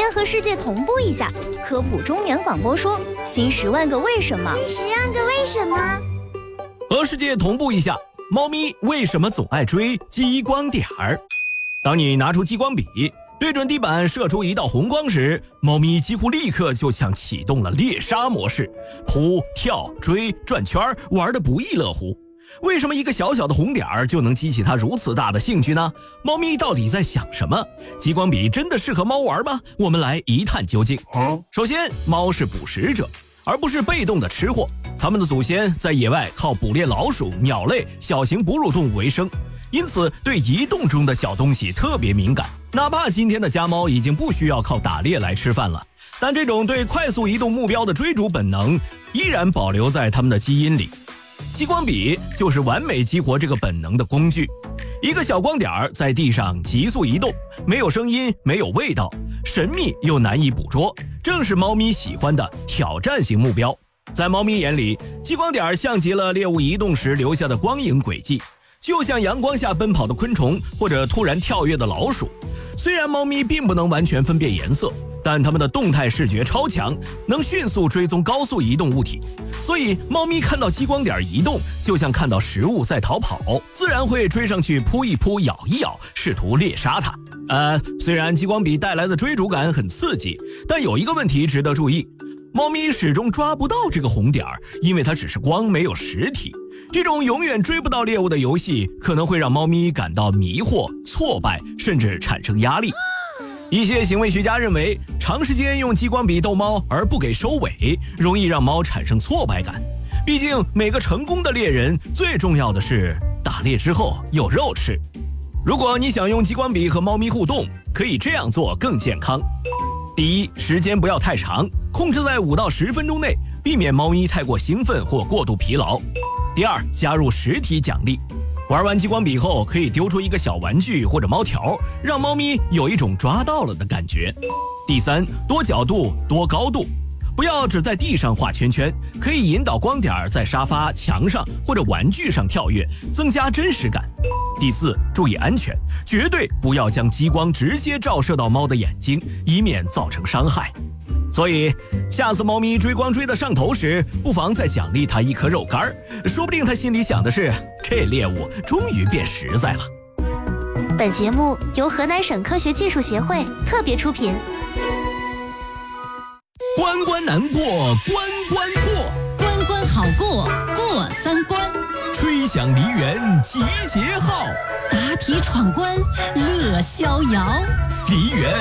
先和世界同步一下，科普中原广播说新10万个为什么。 新10万个为什么？ 和世界同步一下，猫咪为什么总爱追激光点儿？当你拿出激光笔，对准地板射出一道红光时，猫咪几乎立刻就像启动了猎杀模式，扑、跳、追、转圈，玩得不亦乐乎。为什么一个小小的红点儿就能激起它如此大的兴趣呢？猫咪到底在想什么？激光笔真的适合猫玩吗？我们来一探究竟。首先，猫是捕食者，而不是被动的吃货。它们的祖先在野外靠捕猎老鼠、鸟类、小型哺乳动物为生，因此对移动中的小东西特别敏感。哪怕今天的家猫已经不需要靠打猎来吃饭了，但这种对快速移动目标的追逐本能依然保留在它们的基因里。激光笔就是完美激活这个本能的工具。一个小光点在地上急速移动，没有声音，没有味道，神秘又难以捕捉，正是猫咪喜欢的挑战型目标。在猫咪眼里，激光点像极了猎物移动时留下的光影轨迹，就像阳光下奔跑的昆虫或者突然跳跃的老鼠。虽然猫咪并不能完全分辨颜色，但它们的动态视觉超强，能迅速追踪高速移动物体，所以猫咪看到激光点移动，就像看到食物在逃跑，自然会追上去扑一扑、咬一咬，试图猎杀它。虽然激光笔带来的追逐感很刺激，但有一个问题值得注意，猫咪始终抓不到这个红点，因为它只是光，没有实体。这种永远追不到猎物的游戏可能会让猫咪感到迷惑、挫败，甚至产生压力。一些行为学家认为，长时间用激光笔逗猫而不给收尾，容易让猫产生挫败感。毕竟每个成功的猎人最重要的是打猎之后有肉吃。如果你想用激光笔和猫咪互动，可以这样做更健康。第一，时间不要太长，控制在5到10分钟内，避免猫咪太过兴奋或过度疲劳。第二，加入实体奖励，玩完激光笔后可以丢出一个小玩具或者猫条，让猫咪有一种抓到了的感觉。第三，多角度多高度，不要只在地上画圈圈，可以引导光点在沙发、墙上或者玩具上跳跃，增加真实感。第四，注意安全，绝对不要将激光直接照射到猫的眼睛，以免造成伤害。所以下次猫咪追光追得上头时，不妨再奖励它一颗肉干，说不定它心里想的是，这猎物终于变实在了。 本节目由河南省科学技术协会特别出品。 关关难过关关过， 关关好过过3关， 吹响梨园集结号， 答题闯关乐逍遥， 梨园